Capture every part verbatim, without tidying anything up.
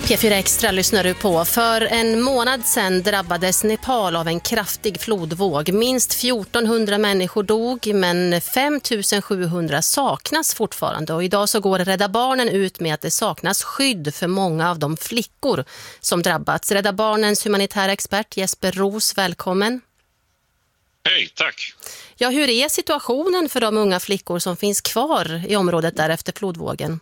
P fyra Extra lyssnar du på. För en månad sedan drabbades Nepal av en kraftig flodvåg. Minst fjortonhundra människor dog, men fem tusen sjuhundra saknas fortfarande. Och idag så går Rädda Barnen ut med att det saknas skydd för många av de flickor som drabbats. Rädda Barnens humanitära expert Jesper Roos, välkommen. Hej, tack. Ja, hur är situationen för de unga flickor som finns kvar i området där efter flodvågen?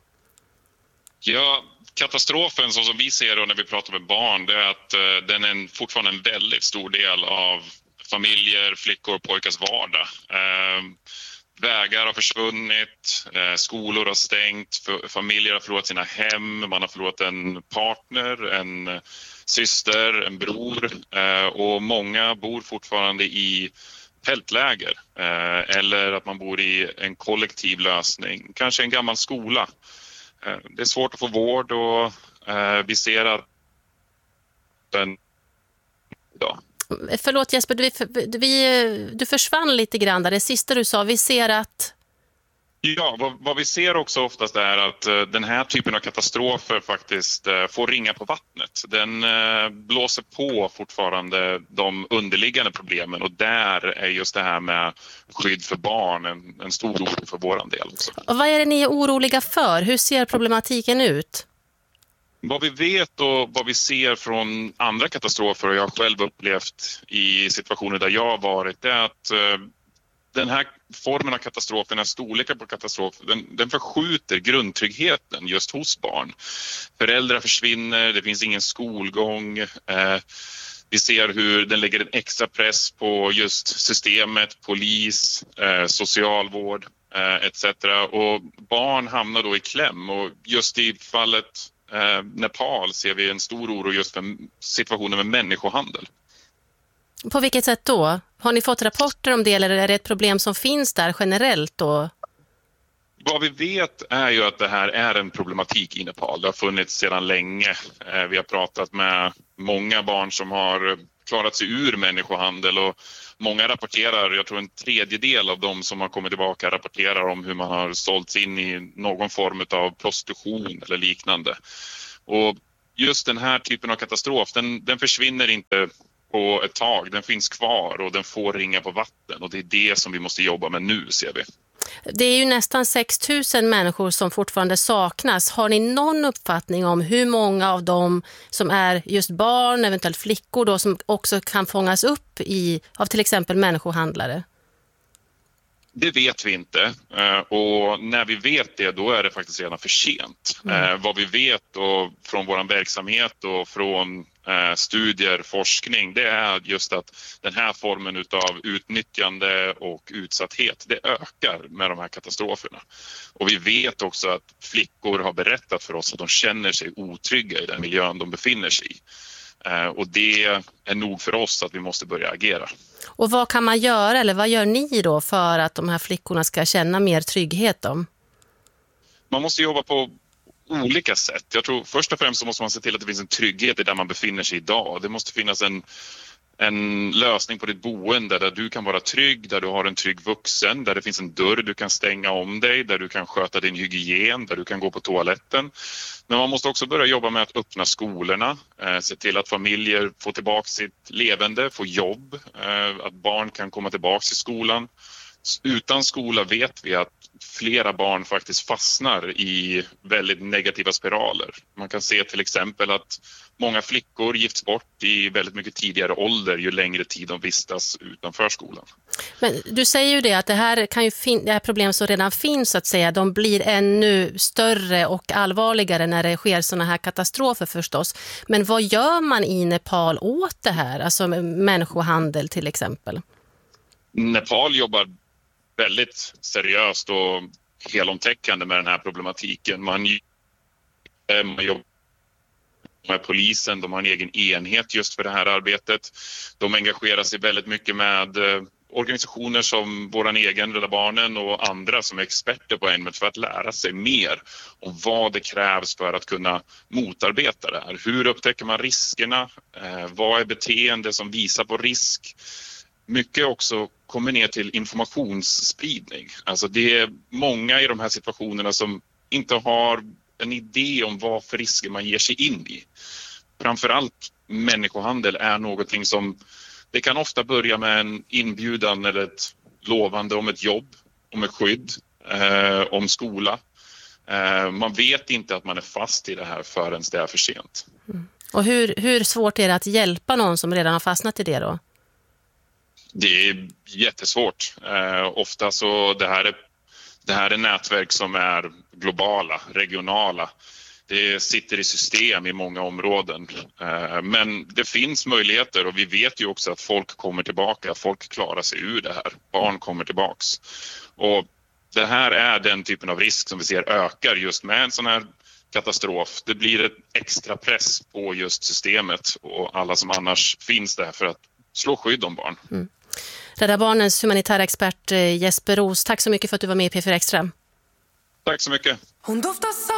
Ja, katastrofen så som vi ser det när vi pratar med barn, det är att uh, den är en, fortfarande en väldigt stor del av familjer, flickor och pojkars vardag. Uh, vägar har försvunnit, uh, skolor har stängt, för, familjer har förlorat sina hem, man har förlorat en partner, en uh, syster, en bror uh, och många bor fortfarande i tältläger uh, eller att man bor i en kollektiv lösning, kanske en gammal skola. Det är svårt att få vård och eh, vi ser att den idag. Förlåt Jesper, vi, vi, du försvann lite grann där. Det sista du sa, vi ser att... Ja, vad, vad vi ser också oftast är att uh, den här typen av katastrofer faktiskt uh, får ringa på vattnet. Den uh, blåser på fortfarande de underliggande problemen och där är just det här med skydd för barn en, en stor oro för våran del också. Och vad är det ni är oroliga för? Hur ser problematiken ut? Vad vi vet och vad vi ser från andra katastrofer och jag har själv upplevt i situationer där jag har varit, det är att uh, den här formen av katastrof, den här storleken på katastrof, den, den förskjuter grundtryggheten just hos barn. Föräldrar försvinner, det finns ingen skolgång. Eh, vi ser hur den lägger en extra press på just systemet, polis, eh, socialvård eh, et cetera. Och barn hamnar då i kläm och just i fallet eh, Nepal ser vi en stor oro just för situationen med människohandel. På vilket sätt då? Har ni fått rapporter om det eller är det ett problem som finns där generellt då? Vad vi vet är ju att det här är en problematik i Nepal. Det har funnits sedan länge. Vi har pratat med många barn som har klarat sig ur människohandel och många rapporterar, jag tror en tredjedel av dem som har kommit tillbaka rapporterar om hur man har sålts in i någon form av prostitution eller liknande. Och just den här typen av katastrof, den, den försvinner inte på ett tag. Den finns kvar och den får ringa på vatten och det är det som vi måste jobba med nu, ser vi. Det är ju nästan sex tusen människor som fortfarande saknas. Har ni någon uppfattning om hur många av dem som är just barn, eventuellt flickor då, som också kan fångas upp i, av till exempel människohandlare? Det vet vi inte och när vi vet det då är det faktiskt redan för sent. Mm. Vad vi vet och från vår verksamhet och från studier, forskning, det är just att den här formen av utnyttjande och utsatthet, det ökar med de här katastroferna. Och vi vet också att flickor har berättat för oss att de känner sig otrygga i den miljön de befinner sig i. Och det är nog för oss att vi måste börja agera. Och vad kan man göra eller vad gör ni då för att de här flickorna ska känna mer trygghet då? Man måste jobba på olika sätt. Jag tror först och främst så måste man se till att det finns en trygghet i där man befinner sig idag. Det måste finnas en, en lösning på ditt boende där du kan vara trygg, där du har en trygg vuxen, där det finns en dörr du kan stänga om dig, där du kan sköta din hygien, där du kan gå på toaletten. Men man måste också börja jobba med att öppna skolorna, eh, se till att familjer får tillbaka sitt levande, får jobb, eh, att barn kan komma tillbaka till skolan. Utan skola vet vi att flera barn faktiskt fastnar i väldigt negativa spiraler. Man kan se till exempel att många flickor gifts bort i väldigt mycket tidigare ålder ju längre tid de vistas utanför skolan. Men du säger ju det att det här, kan ju fin- det här problem som redan finns så att säga, de blir ännu större och allvarligare när det sker såna här katastrofer förstås. Men vad gör man i Nepal åt det här? Alltså människohandel till exempel. Nepal jobbar väldigt seriöst och helomtäckande med den här problematiken. Man, man jobbar med polisen, de har en egen enhet just för det här arbetet. De engagerar sig väldigt mycket med organisationer som våran egen Rädda Barnen och andra som är experter på ämnet för att lära sig mer om vad det krävs för att kunna motarbeta det här. Hur upptäcker man riskerna? Eh, vad är beteende som visar på risk? Mycket också kommer ner till informationsspridning. Alltså det är många i de här situationerna som inte har en idé om vad för risker man ger sig in i. Framförallt människohandel är någonting som, det kan ofta börja med en inbjudan eller ett lovande om ett jobb, om ett skydd, eh, om skola. Eh, man vet inte att man är fast i det här förrän det är för sent. Mm. Och hur, hur svårt är det att hjälpa någon som redan har fastnat i det då? Det är jättesvårt. Eh, ofta så det här är, det här är nätverk som är globala, regionala. Det sitter i system i många områden. Eh, men det finns möjligheter och vi vet ju också att folk kommer tillbaka. Folk klarar sig ur det här. Barn kommer tillbaks. Och det här är den typen av risk som vi ser ökar just med en sån här katastrof. Det blir ett extra press på just systemet och alla som annars finns där för att slå skydd om barn. Mm. Rädda Barnens humanitära expert Jesper Roos, tack så mycket för att du var med i P fyra Extra. Tack så mycket.